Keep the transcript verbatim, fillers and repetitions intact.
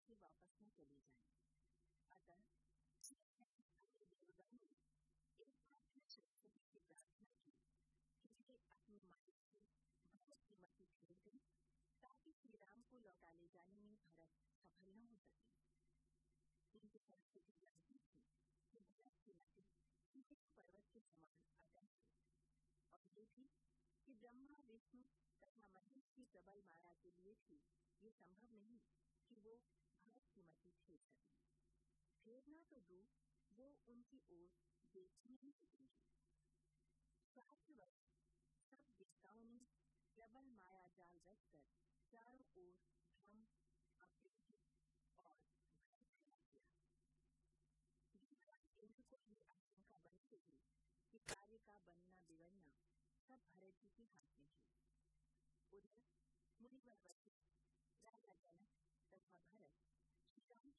के वापस न चले जाएं। अतः देवता ने एक बार फिर सरस्वती से प्रार्थना की कि वे अपनी माया से भरत की मति फेर दें ताकि श्री राम को लौटा ले जाने में भरत सफल न हो सके। किंतु सरस्वती जानती थी कि भरत की मति हिमालय पर्वत के समान अटल है और ये भी कि ब्रह्मा विष्णु तथा महेश की प्रबल माया के लिए भी ये संभव नहीं कि वो भरत की मति फेर सके। फेरना तो दूर, वो उनकी ओर देख नहीं सकेंगे। शास्त्रवश सब देवताओं ने प्रबल माया जाल रचकर चारों ओर भ्रम, अप्रीति और भय फैला दिया। इंद्र को ये आशंका बनी रही कि कार्य का बनना बिगड़ना सब भरत जी के हाथ में है। उधर मुनिवर वशिष्ठ